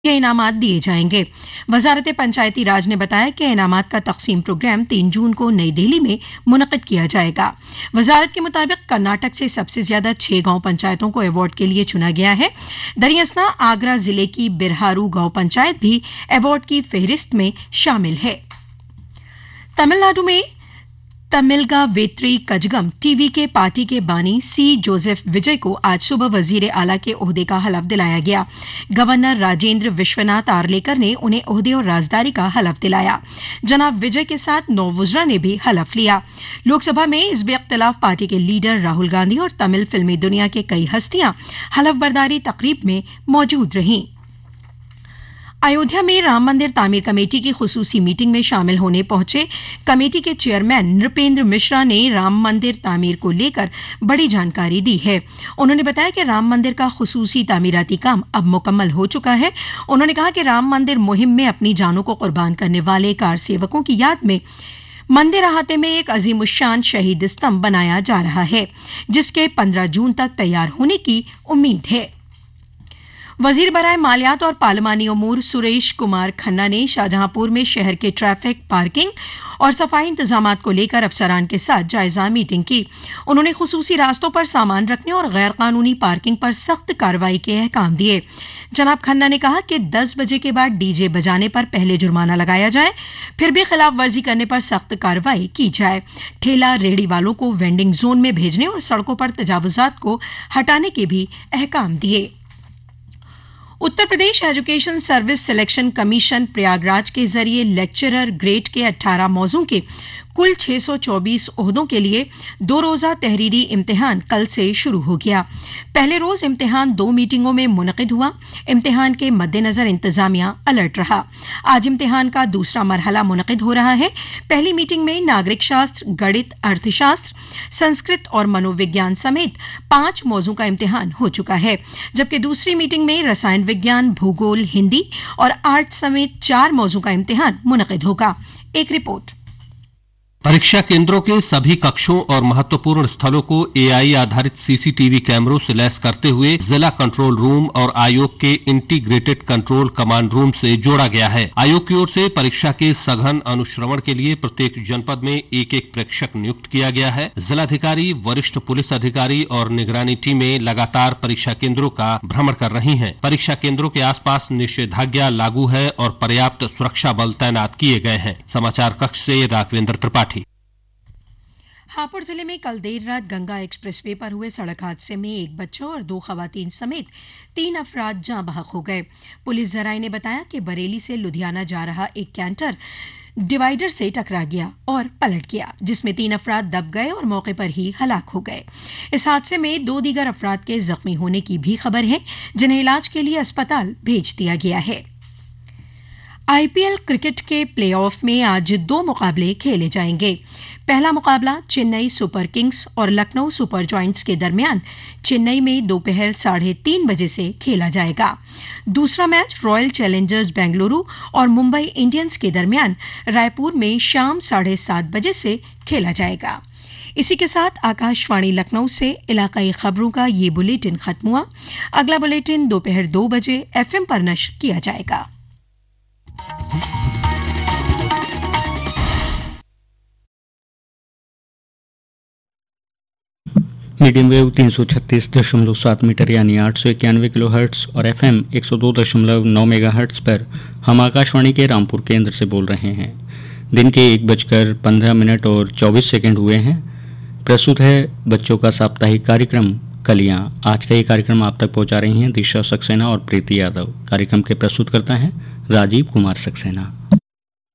ये इनामात दिए जाएंगे। वजारत पंचायती राज ने बताया कि इनामात का तकसीम प्रोग्राम 3 जून को नई दिल्ली में मुनक़िद किया जाएगा। वजारत के मुताबिक कर्नाटक से सबसे ज्यादा 6 गांव पंचायतों को अवार्ड के लिए चुना गया है। दरियासना आगरा जिले की बिरहारू गांव पंचायत भी अवार्ड की फेहरिस्त में शामिल है। तमिलनाडु में तमिलगा वेत्री कजगम टीवी के पार्टी के बानी सी जोसेफ विजय को आज सुबह वजीर आला के ओहदे का हलफ दिलाया गया। गवर्नर राजेंद्र विश्वनाथ आर्लेकर ने उन्हें ओहदे और राजदारी का हलफ दिलाया। जनाब विजय के साथ 9 वुज़रा ने भी हलफ लिया। लोकसभा में इस बेइख्तिलाफ पार्टी के लीडर राहुल गांधी और तमिल फिल्मी दुनिया के कई हस्तियां हलफ बर्दारी तकरीब में मौजूद रहीं। अयोध्या में राम मंदिर तामीर कमेटी की खुसूसी मीटिंग में शामिल होने पहुंचे कमेटी के चेयरमैन नृपेंद्र मिश्रा ने राम मंदिर तामीर को लेकर बड़ी जानकारी दी है। उन्होंने बताया कि राम मंदिर का खुसूसी तामीराती काम अब मुकम्मल हो चुका है। उन्होंने कहा कि राम मंदिर मुहिम में अपनी जानों को कुर्बान करने वाले कार सेवकों की याद में मंदिर अहाते में एक अजीमुश्शान शहीद स्तंभ बनाया जा रहा है, जिसके 15 जून तक तैयार होने की उम्मीद है। वजीर बराए मालियात और पार्लिमानी उमूर सुरेश कुमार खन्ना ने शाहजहांपुर में शहर के ट्रैफिक, पार्किंग और सफाई इंतजामात को लेकर अफसरान के साथ जायजा मीटिंग की। उन्होंने खुसूसी रास्तों पर सामान रखने और गैर कानूनी पार्किंग पर सख्त कार्रवाई के अहकाम दिए। जनाब खन्ना ने कहा कि 10 बजे के बाद डीजे बजाने पर पहले जुर्माना लगाया जाए, फिर भी खिलाफ वर्जी करने पर सख्त कार्रवाई की जाए। ठेला रेहड़ी वालों को वेंडिंग जोन में भेजने और सड़कों पर तजावुजात को हटाने के भी अहकाम दिए। Uttar Pradesh education service selection commission Prayagraj के जरिए लेक्चरर ग्रेड के 18 मौजू के कुल 624 ओहदों के लिए 2 रोजा तहरीरी इम्तिहान कल से शुरू हो गया। पहले रोज इम्तिहान 2 मीटिंगों में मुनक़िद हुआ। इम्तिहान के मद्देनजर इंतजामिया अलर्ट रहा। आज इम्तिहान का दूसरा मरहला मुनक़िद हो रहा है। पहली मीटिंग में नागरिक शास्त्र, गणित, अर्थशास्त्र, संस्कृत और मनोविज्ञान समेत 5 मौजू का इम्तिहान हो चुका है, जबकि दूसरी मीटिंग में रसायन विज्ञान, भूगोल, हिंदी और आर्ट समेत 4 मौजू का इम्तिहान मुनक़िद होगा। एक रिपोर्ट। परीक्षा केंद्रों के सभी कक्षों और महत्वपूर्ण स्थलों को एआई आधारित सीसीटीवी कैमरों से लैस करते हुए जिला कंट्रोल रूम और आयोग के इंटीग्रेटेड कंट्रोल कमांड रूम से जोड़ा गया है। आयोग की ओर से परीक्षा के सघन अनुश्रवण के लिए प्रत्येक जनपद में एक प्रेक्षक नियुक्त किया गया है। जिलाधिकारी, वरिष्ठ पुलिस अधिकारी और निगरानी टीमें लगातार परीक्षा केंद्रों का भ्रमण कर रही हैं। परीक्षा केंद्रों के आसपास निषेधाज्ञा लागू है और पर्याप्त सुरक्षा बल तैनात किए गए हैं। समाचार कक्ष से राघवेंद्र त्रिपाठी। हापुड़ जिले में कल देर रात गंगा एक्सप्रेसवे पर हुए सड़क हादसे में एक बच्चा और 2 खवातीन समेत 3 अफराद जाँ बहक हो गए। पुलिस जराये ने बताया कि बरेली से लुधियाना जा रहा एक कैंटर डिवाइडर से टकरा गया और पलट गया, जिसमें 3 अफराद दब गए और मौके पर ही हलाक हो गए। इस हादसे में 2 दीगर अफराद के जख्मी होने की भी खबर है, जिन्हें इलाज के लिए अस्पताल भेज दिया गया है। आईपीएल क्रिकेट के प्लेऑफ में आज 2 मुकाबले खेले जाएंगे। पहला मुकाबला चेन्नई सुपर किंग्स और लखनऊ सुपर जॉयंट्स के दरमियान चेन्नई में दोपहर 3:30 बजे से खेला जाएगा। दूसरा मैच रॉयल चैलेंजर्स बेंगलुरु और मुंबई इंडियंस के दरमियान रायपुर में शाम 7:30 बजे से खेला जाएगा। इसी के साथ आकाशवाणी लखनऊ से इलाकाई खबरों का ये बुलेटिन खत्म हुआ। अगला बुलेटिन दोपहर 2 बजे एफएम पर नश्र किया जाएगा। मीडियम वेव 336.7 मीटर यानी 891 किलोहर्ट्ज और एफएम 102.9 मेगाहर्ट्ज पर हम आकाशवाणी के रामपुर केंद्र से बोल रहे हैं। दिन के 1:15 और 24 सेकंड हुए हैं। प्रस्तुत है बच्चों का साप्ताहिक कार्यक्रम कलियां। आज का ये कार्यक्रम आप तक पहुंचा रही हैं दिशा सक्सेना और प्रीति यादव। कार्यक्रम के प्रस्तुत करता है राजीव कुमार सक्सेना।